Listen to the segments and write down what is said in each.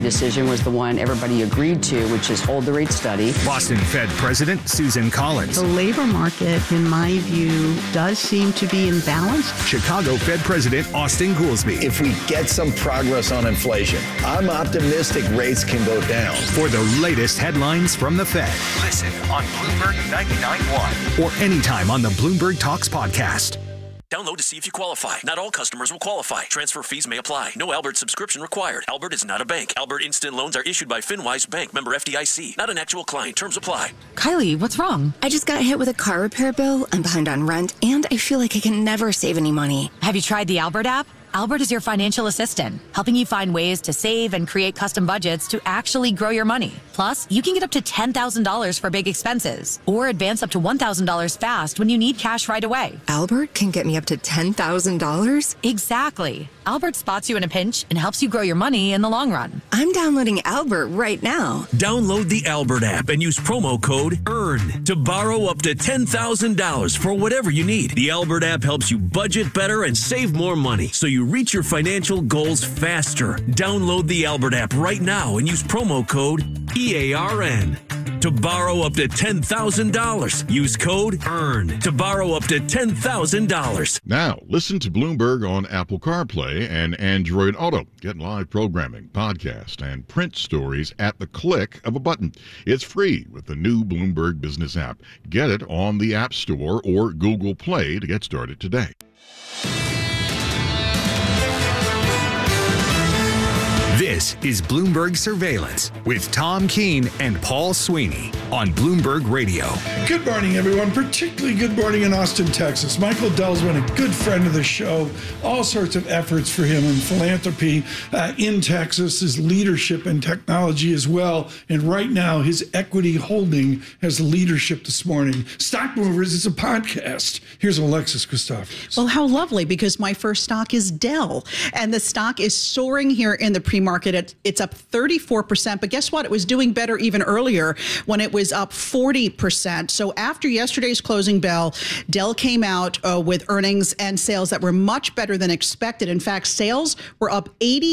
Decision was the one everybody agreed to, which is hold the rate steady. Boston Fed President Susan Collins. The labor market, in my view, does seem to be in balance. Chicago Fed President Austin Goolsbee. If we get some progress on inflation, I'm optimistic rates can go down. For the latest headlines from the Fed, listen on Bloomberg 99.1 or anytime on the Bloomberg Talks podcast. Download to see if you qualify. Not all customers will qualify. Transfer fees may apply. No Albert subscription required. Albert is not a bank. Albert Instant Loans are issued by FinWise Bank, member FDIC. Not an actual client. Terms apply. Kylie, what's wrong? I just got hit with a car repair bill. I'm behind on rent, and I feel like I can never save any money. Have you tried the Albert app? Albert is your financial assistant, helping you find ways to save and create custom budgets to actually grow your money. Plus, you can get up to $10,000 for big expenses or advance up to $1,000 fast when you need cash right away. Albert can get me up to $10,000? Exactly. Albert spots you in a pinch and helps you grow your money in the long run. I'm downloading Albert right now. Download the Albert app and use promo code EARN to borrow up to $10,000 for whatever you need. The Albert app helps you budget better and save more money, so you reach your financial goals faster. Download the Albert app right now and use promo code EARN to borrow up to $10,000. Use code EARN to borrow up to $10,000. Now, listen to Bloomberg on Apple CarPlay and Android Auto. Get live programming, podcast, and print stories at the click of a button. It's free with the new Bloomberg Business app. Get it on the App Store or Google Play to get started today. This is Bloomberg Surveillance with Tom Keene and Paul Sweeney on Bloomberg Radio. Good morning, everyone. Particularly good morning in Austin, Texas. Michael Dell's been a good friend of the show. All sorts of efforts for him in philanthropy in Texas, his leadership in technology as well. And right now, his equity holding has leadership this morning. Stock Movers is a podcast. Here's Alexis Christoforous. Well, how lovely, because my first stock is Dell. And the stock is soaring here in the pre-market. It's up 34%. But guess what? It was doing better even earlier when it was up 40%. So after yesterday's closing bell, Dell came out with earnings and sales that were much better than expected. In fact, sales were up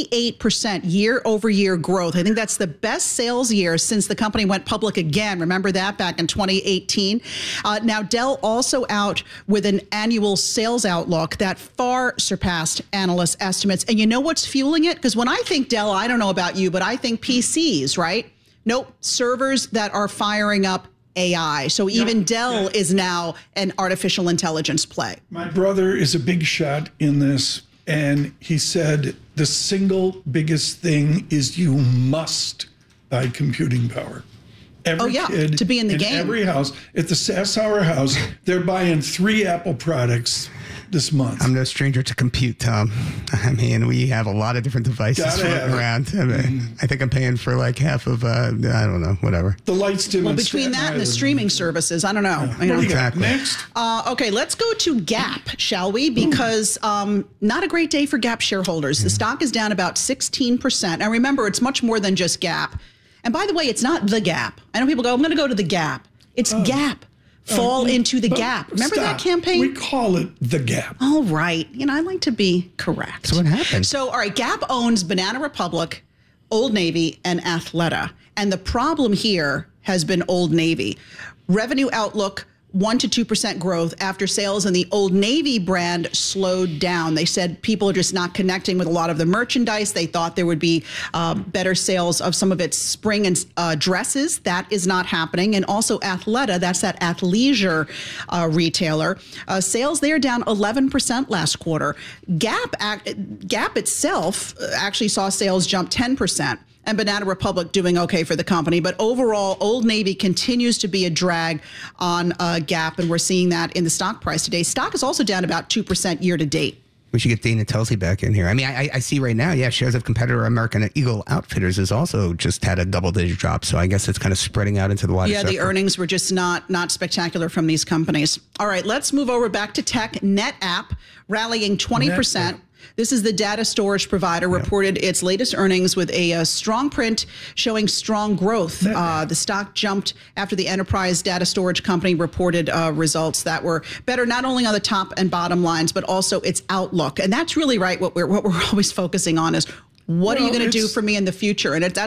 88% year over year growth. I think that's the best sales year since the company went public again. Remember that back in 2018? Now, Dell also out with an annual sales outlook that far surpassed analyst estimates. And you know what's fueling it? Because when I think Dell, I don't know about you, but I think PCs, right? Nope, servers that are firing up AI. So even Dell is now an artificial intelligence play. My brother is a big shot in this, and he said the single biggest thing is you must buy computing power. Every kid to be in the game. Every house, at the Sasauer house, they're buying 3 Apple products this month. I'm no stranger to compute, Tom. I mean, we have a lot of different devices floating around. I think I'm paying for like half of, I don't know, whatever. The lights dim. Well, between that and the streaming services, I don't know. What do you got next? Okay, let's go to Gap, shall we? Because not a great day for Gap shareholders. The stock is down about 16%. Now, remember, it's much more than just Gap. And by the way, it's not the Gap. I know people go, I'm going to go to the Gap. It's Gap. Fall into the Gap. Remember that campaign? We call it the Gap. All right. You know, I like to be correct. So what happened? So, all right, Gap owns Banana Republic, Old Navy, and Athleta. And the problem here has been Old Navy. Revenue outlook, 1% to 2% growth after sales in the Old Navy brand slowed down. They said people are just not connecting with a lot of the merchandise. They thought there would be better sales of some of its spring and dresses. That is not happening. And also Athleta, that's that athleisure retailer. Sales there down 11% last quarter. Gap itself actually saw sales jump 10%. And Banana Republic doing okay for the company. But overall, Old Navy continues to be a drag on Gap, and we're seeing that in the stock price today. Stock is also down about 2% year to date. We should get Dana Telsey back in here. I mean, I see right now, shares of competitor American Eagle Outfitters has also just had a double-digit drop. So I guess it's kind of spreading out into the wider sector. The earnings were just not spectacular from these companies. All right, let's move over back to tech. NetApp rallying 20%. This is the data storage provider, reported its latest earnings with a strong print showing strong growth. The stock jumped after the enterprise data storage company reported results that were better, not only on the top and bottom lines, but also its outlook. And that's really right. What we're always focusing on is What are you going to do for me in the future? And that's